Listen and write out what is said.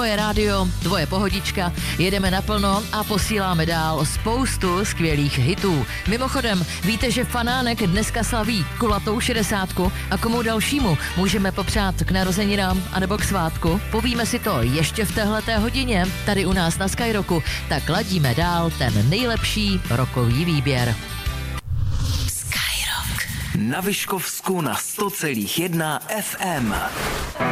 Tvoje rádio, tvoje pohodička, jedeme naplno a posíláme dál spoustu skvělých hitů. Mimochodem, víte, že Fanánek dneska slaví kulatou 60 a komu dalšímu můžeme popřát k narozeninám anebo k svátku? Povíme si to ještě v téhleté hodině, tady u nás na Skyrocku, tak ladíme dál ten nejlepší rokový výběr. Na Vyškovsku na 100,1 FM.